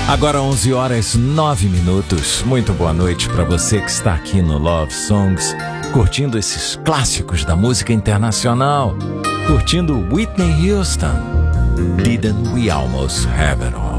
Agora 11 horas 9 minutos. Muito boa noite para você que está aqui no Love Songs, curtindo esses clássicos da música internacional, curtindo Whitney Houston. Didn't we almost have it all?